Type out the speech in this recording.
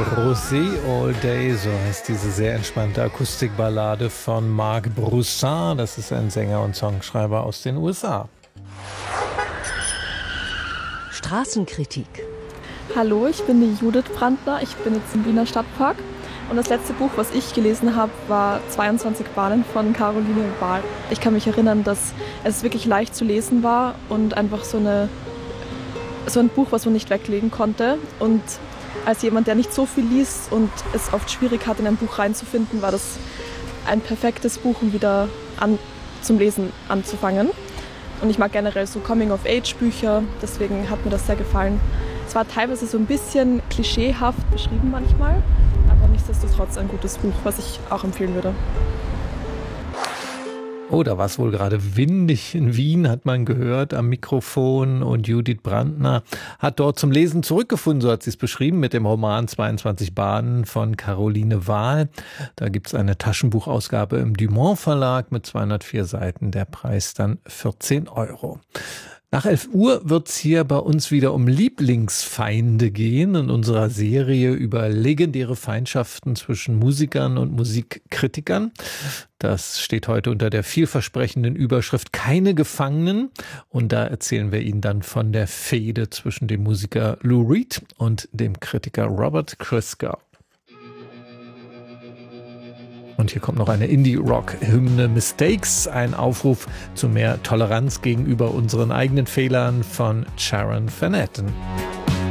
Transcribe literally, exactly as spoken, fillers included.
Rosé All Day, so heißt diese sehr entspannte Akustikballade von Marc Broussin. Das ist ein Sänger und Songschreiber aus den U S A. Straßenkritik. Hallo, ich bin die Judith Brandner. Ich bin jetzt im Wiener Stadtpark. Und das letzte Buch, was ich gelesen habe, war zweiundzwanzig Bahnen von Caroline Wahl. Ich kann mich erinnern, dass es wirklich leicht zu lesen war und einfach so, eine, so ein Buch, was man nicht weglegen konnte. Und als jemand, der nicht so viel liest und es oft schwierig hat, in ein Buch reinzufinden, war das ein perfektes Buch, um wieder an, zum Lesen anzufangen. Und ich mag generell so Coming-of-Age-Bücher, deswegen hat mir das sehr gefallen. Es war teilweise so ein bisschen klischeehaft beschrieben manchmal, aber nichtsdestotrotz ein gutes Buch, was ich auch empfehlen würde. Oh, da war es wohl gerade windig in Wien, hat man gehört am Mikrofon. Und Judith Brandner hat dort zum Lesen zurückgefunden, so hat sie es beschrieben, mit dem Roman zweiundzwanzig Bahnen von Caroline Wahl. Da gibt es eine Taschenbuchausgabe im Dumont Verlag mit zweihundertvier Seiten. Der Preis dann vierzehn Euro. Nach elf Uhr wird es hier bei uns wieder um Lieblingsfeinde gehen in unserer Serie über legendäre Feindschaften zwischen Musikern und Musikkritikern. Das steht heute unter der vielversprechenden Überschrift Keine Gefangenen. Und da erzählen wir Ihnen dann von der Fehde zwischen dem Musiker Lou Reed und dem Kritiker Robert Christgau. Und hier kommt noch eine Indie-Rock-Hymne Mistakes, ein Aufruf zu mehr Toleranz gegenüber unseren eigenen Fehlern von Sharon Van Etten.